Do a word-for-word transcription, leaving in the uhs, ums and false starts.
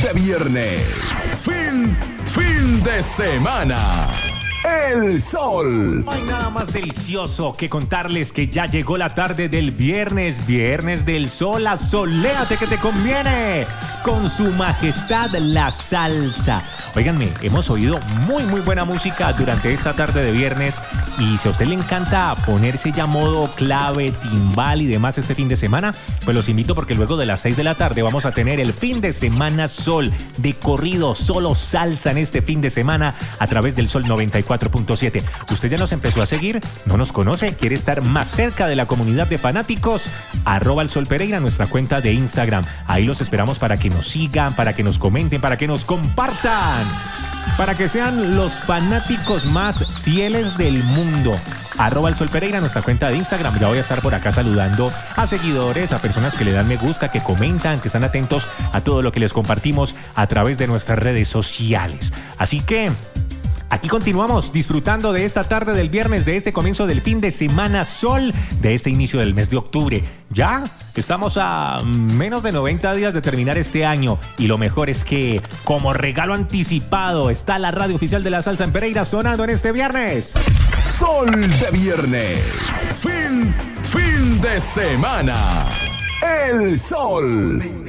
de viernes. Fin, fin de semana. El Sol. No hay nada más delicioso que contarles que ya llegó la tarde del viernes, viernes del sol. Asoléate que te conviene con su majestad la salsa. Óiganme, hemos oído muy muy buena música durante esta tarde de viernes y si a usted le encanta ponerse ya modo clave, timbal y demás este fin de semana, pues los invito porque luego de las seis de la tarde vamos a tener el fin de semana Sol de corrido, solo salsa en este fin de semana a través del Sol noventa y cuatro punto siete. ¿Usted ya nos empezó a seguir? ¿No nos conoce? ¿Quiere estar más cerca de la comunidad de fanáticos? Arroba el Sol Pereira, nuestra cuenta de Instagram. Ahí los esperamos para que nos sigan, para que nos comenten, para que nos compartan, para que sean los fanáticos más fieles del mundo. Arroba el Sol Pereira, nuestra cuenta de Instagram. Ya voy a estar por acá saludando a seguidores, a personas que le dan me gusta, que comentan, que están atentos a todo lo que les compartimos a través de nuestras redes sociales. Así que aquí continuamos disfrutando de esta tarde del viernes, de este comienzo del fin de semana Sol, de este inicio del mes de octubre. Ya estamos a menos de noventa días de terminar este año y lo mejor es que como regalo anticipado está la radio oficial de la salsa en Pereira sonando en este viernes. Sol de viernes. Fin, fin de semana. El Sol.